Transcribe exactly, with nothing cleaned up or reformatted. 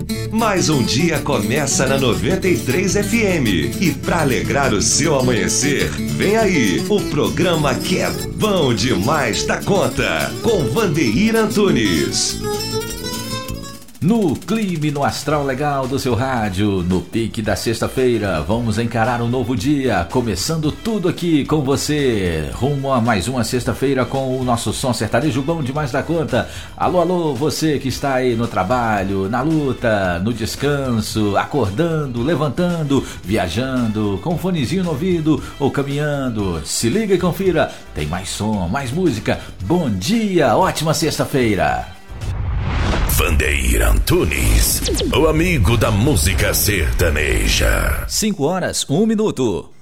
Mais um dia começa na noventa e três F M. E para alegrar o seu amanhecer, vem aí o programa que é bom demais da conta, com Vandeir Antunes. No clima, no astral legal do seu rádio, no pique da sexta-feira, vamos encarar um novo dia, começando tudo aqui com você, rumo a mais uma sexta-feira com o nosso som sertanejo bom demais da conta. Alô, alô, você que está aí no trabalho, na luta, no descanso, acordando, levantando, viajando, com um fonezinho no ouvido ou caminhando, se liga e confira, tem mais som, mais música. Bom dia, ótima sexta-feira. Vandeir Antunes, o amigo da música sertaneja. cinco horas, um minuto.